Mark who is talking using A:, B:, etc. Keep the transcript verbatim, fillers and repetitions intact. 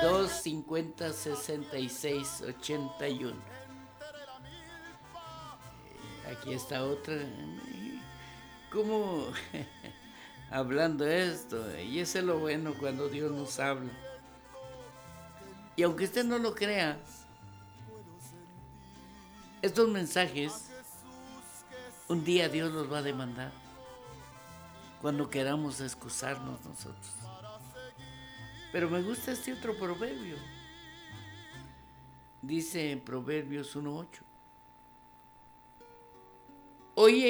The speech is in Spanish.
A: dos, cincuenta, sesenta y seis, ochenta y uno. Aquí está otra. ¿Cómo? Hablando esto, y eso es lo bueno cuando Dios nos habla. Y aunque usted no lo crea, estos mensajes, un día Dios los va a demandar, cuando queramos excusarnos nosotros. Pero me gusta este otro proverbio. Dice en Proverbios uno ocho. Oye